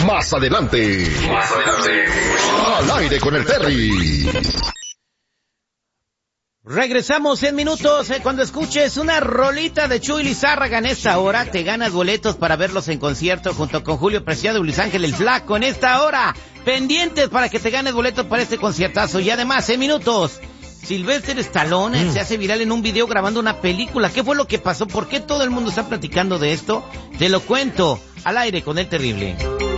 Más adelante. Al aire con el Terry. Regresamos en minutos. Cuando escuches una rolita de Chuy Lizárraga en esta hora, te ganas boletos para verlos en concierto junto con Julio Preciado y Luis Ángel el Flaco en esta hora. Pendientes para que te ganes boletos para este conciertazo. Y además, en minutos, Sylvester Stallone se hace viral en un video grabando una película. ¿Qué fue lo que pasó? ¿Por qué todo el mundo está platicando de esto? Te lo cuento al aire con el terrible.